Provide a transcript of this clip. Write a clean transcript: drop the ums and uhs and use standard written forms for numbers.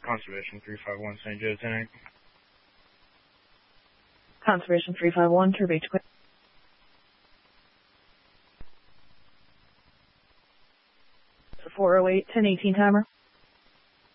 Conservation 351 St. Joe 10. Conservation 351 to reach 408 1018 timer.